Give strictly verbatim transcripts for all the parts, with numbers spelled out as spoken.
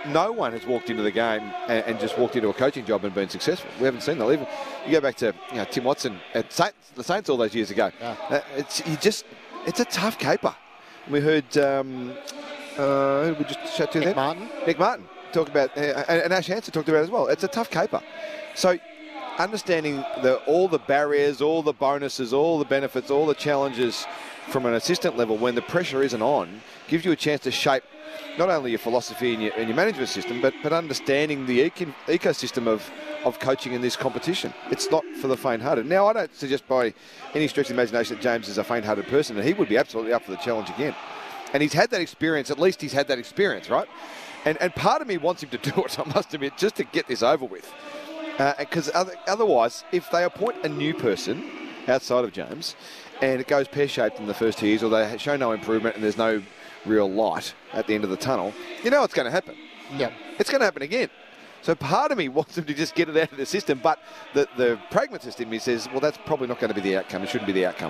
no one has walked into the game and, and just walked into a coaching job and been successful. We haven't seen that. Even you go back to you know, Tim Watson at Saints, the Saints all those years ago. Yeah. Uh, it's you just it's a tough caper. We heard um, uh, we just chat to Nick them. Martin. Nick Martin talked about, uh, and Ash Hansen talked about it as well. It's a tough caper. So understanding the, all the barriers, all the bonuses, all the benefits, all the challenges from an assistant level when the pressure isn't on gives you a chance to shape not only your philosophy and your, and your management system, but, but understanding the eco, ecosystem of, of coaching in this competition. It's not for the faint-hearted. Now, I don't suggest by any stretch of the imagination that James is a faint-hearted person, and he would be absolutely up for the challenge again. And he's had that experience, at least he's had that experience, right? And and part of me wants him to do it, I must admit, just to get this over with. Because uh, other, otherwise, if they appoint a new person outside of James, and it goes pear-shaped in the first two years, or they show no improvement and there's no real light at the end of the tunnel, you know what's going to happen. Yeah. It's going to happen again. So part of me wants him to just get it out of the system, but the, the pragmatist in me says, well, that's probably not going to be the outcome. It shouldn't be the outcome.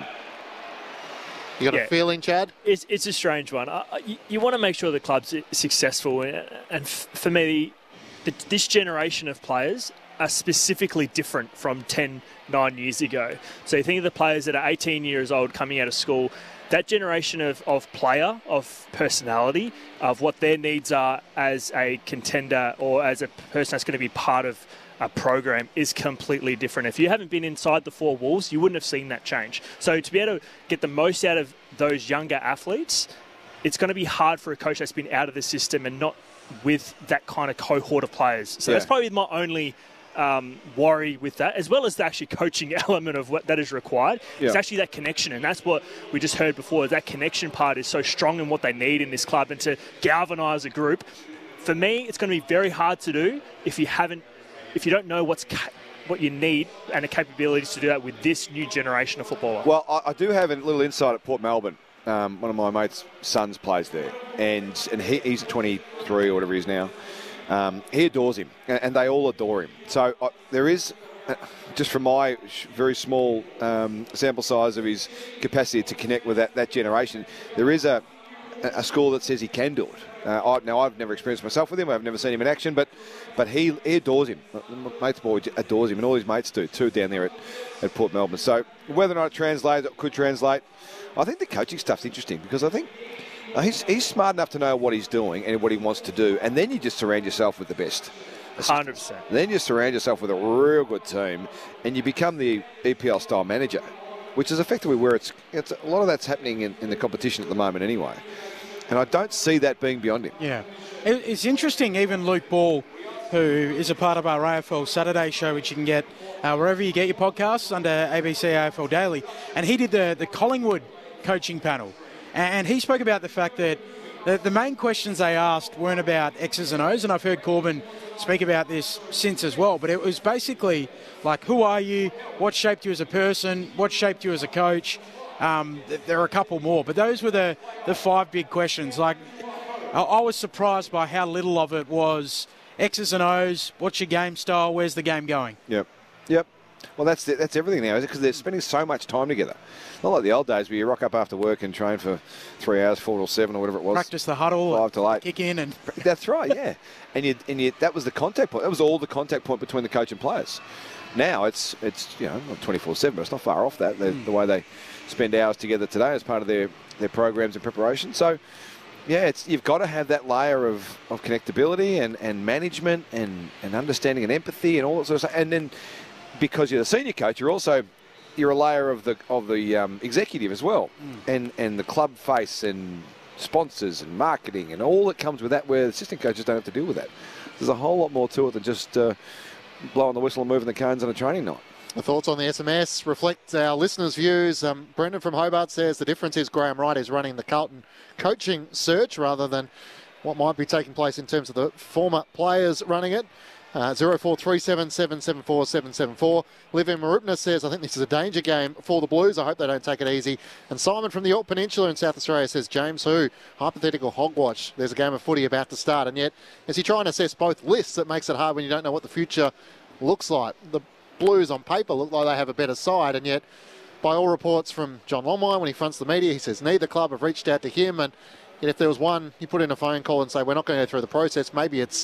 You got yeah. a feeling, Chad? It's, it's a strange one. Uh, you, you want to make sure the club's successful. And, and f- for me, the, this generation of players are specifically different from ten, nine years ago. So you think of the players that are eighteen years old coming out of school, that generation of, of player, of personality, of what their needs are as a contender or as a person that's going to be part of a program is completely different. If you haven't been inside the four walls, you wouldn't have seen that change. So to be able to get the most out of those younger athletes, it's going to be hard for a coach that's been out of the system and not with that kind of cohort of players. So yeah. that's probably my only um, worry with that, as well as the actually coaching element of what that is required. Yeah. It's actually that connection, and that's what we just heard before. That connection part is so strong in what they need in this club, and to galvanise a group. For me, it's going to be very hard to do if you haven't if you don't know what's ca- what you need and the capabilities to do that with this new generation of footballer. Well, I, I do have a little insight at Port Melbourne. Um, one of my mates' sons plays there, and and he, he's twenty-three or whatever he is now. Um, he adores him, and, and they all adore him. So uh, there is, uh, just from my sh- very small um, sample size of his capacity to connect with that, that generation, there is a, a school that says he can do it. Uh, I, now, I've never experienced myself with him. I've never seen him in action, but but he, he adores him. My mate's boy adores him, and all his mates do, too, down there at, at Port Melbourne. So whether or not it translates, it could translate. I think the coaching stuff's interesting because I think uh, he's, he's smart enough to know what he's doing and what he wants to do, and then you just surround yourself with the best. one hundred percent. Then you surround yourself with a real good team, and you become the E P L-style manager, which is effectively where it's, it's a lot of that's happening in, in the competition at the moment anyway. And I don't see that being beyond him. Yeah. It's interesting, even Luke Ball, who is a part of our A F L Saturday show, which you can get uh, wherever you get your podcasts under A B C A F L Daily. And he did the, the Collingwood coaching panel. And he spoke about the fact that the, the main questions they asked weren't about X's and O's. And I've heard Corbin speak about this since as well. But it was basically like, who are you? What shaped you as a person? What shaped you as a coach? Um, there are a couple more, but those were the, the five big questions. Like, I, I was surprised by how little of it was X's and O's, what's your game style, where's the game going? Yep, yep. Well, that's the, that's everything now, is it? Because they're spending so much time together. Not like the old days where you rock up after work and train for three hours, four till seven or whatever it was. Practice the huddle, five till eight. Kick in, and that's right, yeah. And you and you, that was the contact point. That was all the contact point between the coach and players. Now it's it's you know not twenty-four seven, but it's not far off that. The, mm. the way they spend hours together today as part of their, their programs and preparation. So, yeah, it's you've got to have that layer of, of connectability and, and management and, and understanding and empathy and all that sort of stuff. And then because you're the senior coach, you're also you're a layer of the of the um, executive as well, mm. and and the club face and sponsors and marketing and all that comes with that, where assistant coaches don't have to deal with that. There's a whole lot more to it than just uh, blowing the whistle and moving the cones on a training night. The thoughts on the S M S reflect our listeners' views. Um, Brendan from Hobart says the difference is Graham Wright is running the Carlton coaching search rather than what might be taking place in terms of the former players running it. Uh, zero four three seven seven seven four seven seven four. Liv in Marupna says, I think this is a danger game for the Blues. I hope they don't take it easy. And Simon from the York Peninsula in South Australia says, James Hu, hypothetical hogwatch. There's a game of footy about to start. And yet, as you try and assess both lists, it makes it hard when you don't know what the future looks like. The Blues on paper look like they have a better side, and yet by all reports from John Longmire when he fronts the media, he says neither club have reached out to him, and yet if there was one, you put in a phone call and say we're not going to go through the process, maybe it's